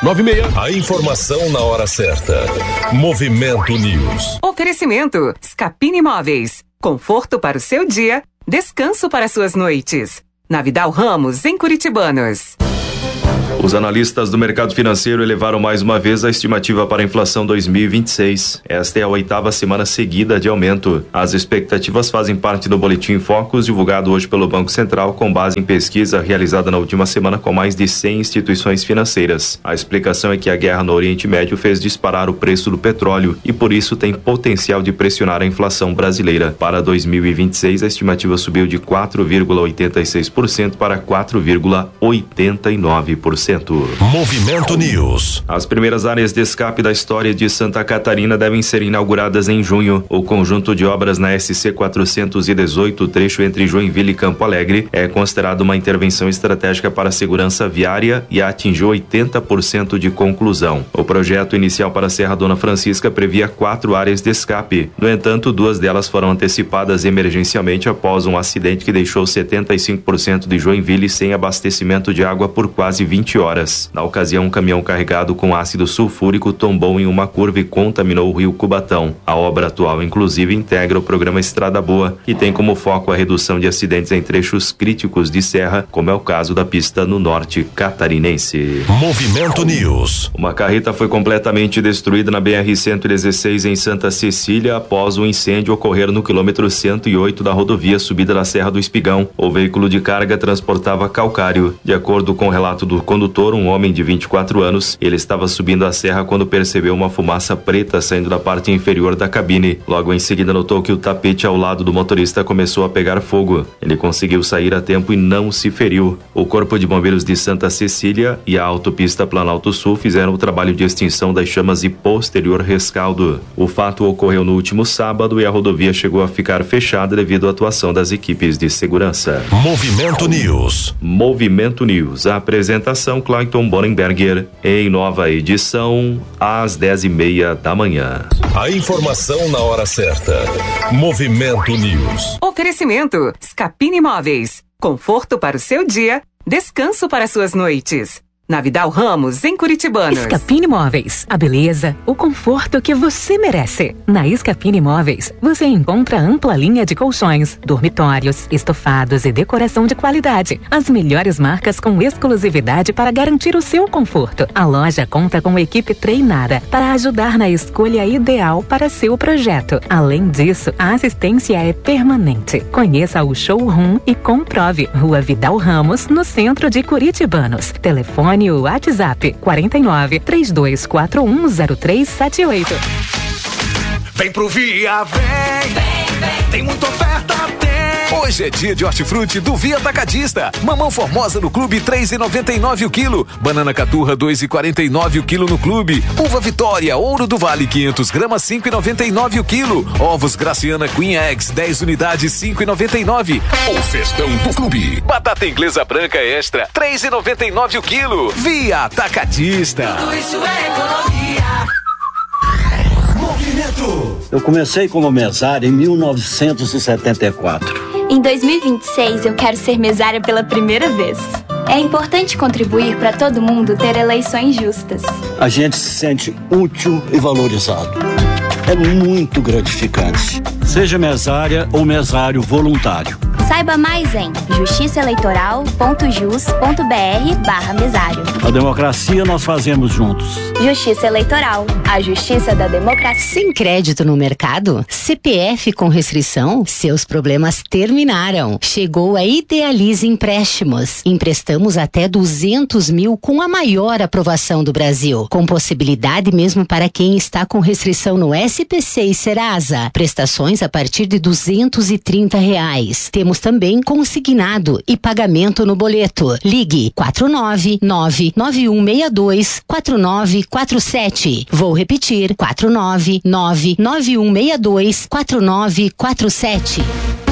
96. A informação na hora certa. Movimento News. Oferecimento Scapini Imóveis. Conforto para o seu dia, descanso para suas noites. Na Vidal Ramos, em Curitibanos. Os analistas do mercado financeiro elevaram mais uma vez a estimativa para a inflação 2026. Esta é a 8ª semana seguida de aumento. As expectativas fazem parte do Boletim Focus, divulgado hoje pelo Banco Central, com base em pesquisa realizada na última semana com mais de 100 instituições financeiras. A explicação é que a guerra no Oriente Médio fez disparar o preço do petróleo e, por isso, tem potencial de pressionar a inflação brasileira. Para 2026, a estimativa subiu de 4,86% para 4,89%. Movimento News. As primeiras áreas de escape da história de Santa Catarina devem ser inauguradas em junho. O conjunto de obras na SC 418, trecho entre Joinville e Campo Alegre, é considerado uma intervenção estratégica para a segurança viária e atingiu 80% de conclusão. O projeto inicial para a Serra Dona Francisca previa 4 áreas de escape. No entanto, 2 delas foram antecipadas emergencialmente após um acidente que deixou 75% de Joinville sem abastecimento de água por quase 20 horas. Na ocasião, um caminhão carregado com ácido sulfúrico tombou em uma curva e contaminou o rio Cubatão. A obra atual, inclusive, integra o programa Estrada Boa e tem como foco a redução de acidentes em trechos críticos de serra, como é o caso da pista no norte catarinense. Movimento News. Uma carreta foi completamente destruída na BR-116 em Santa Cecília após um incêndio ocorrer no quilômetro 108 da rodovia subida da Serra do Espigão. O veículo de carga transportava calcário. De acordo com o relato do condutor, um homem de 24 anos, ele estava subindo a serra quando percebeu uma fumaça preta saindo da parte inferior da cabine. Logo em seguida notou que o tapete ao lado do motorista começou a pegar fogo. Ele conseguiu sair a tempo e não se feriu. O Corpo de Bombeiros de Santa Cecília e a Autopista Planalto Sul fizeram o trabalho de extinção das chamas e posterior rescaldo. O fato ocorreu no último sábado e a rodovia chegou a ficar fechada devido à atuação das equipes de segurança. Movimento News. Movimento News. A apresentação Clayton Bonenberger, em nova edição, às 10h30 da manhã. A informação na hora certa. Movimento News. Oferecimento Scapini Imóveis. Conforto para o seu dia, descanso para suas noites. Na Vidal Ramos, em Curitibanos. Scapini Imóveis, a beleza, o conforto que você merece. Na Scapini Imóveis, você encontra ampla linha de colchões, dormitórios, estofados e decoração de qualidade. As melhores marcas com exclusividade para garantir o seu conforto. A loja conta com equipe treinada para ajudar na escolha ideal para seu projeto. Além disso, a assistência é permanente. Conheça o showroom e comprove. Rua Vidal Ramos, no centro de Curitibanos. Telefone o WhatsApp 49 3241 0378. Vem pro Via, vem. Tem muita oferta, tem. Hoje é dia de hortifruti do Via Atacadista. Mamão formosa no clube 3,99 o quilo. Banana caturra 2,49 o quilo no clube. Uva Vitória Ouro do Vale 500 gramas 5,99 o quilo. Ovos Graciana Queen Eggs 10 unidades 5,99. O festão do clube. Batata inglesa branca extra 3,99 o quilo. Via Atacadista. Tudo isso é economia. Movimento. Eu comecei como mesário em 1974. Em 2026, eu quero ser mesária pela primeira vez. É importante contribuir para todo mundo ter eleições justas. A gente se sente útil e valorizado. É muito gratificante. Seja mesária ou mesário voluntário. Saiba mais em justiçaeleitoral.jus.br/mesário. A democracia nós fazemos juntos. Justiça Eleitoral, a justiça da democracia. Sem crédito no mercado? CPF com restrição? Seus problemas terminaram. Chegou a Idealize Empréstimos. Emprestamos até 200 mil com a maior aprovação do Brasil. Com possibilidade mesmo para quem está com restrição no SPC e Serasa. Prestações a partir de R$230. Temos também consignado e pagamento no boleto. Ligue 499-9162-4947. Vou repetir, 499-9162-4947.